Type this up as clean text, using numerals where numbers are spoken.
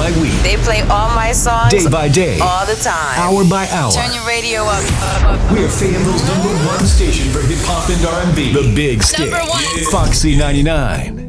by week. They play all my songs. Day by day. All the time. Hour by hour. Turn your radio up. We're Fayetteville's #1 station for hip hop and R&B. The Big Stick. Number 1. Foxy 99.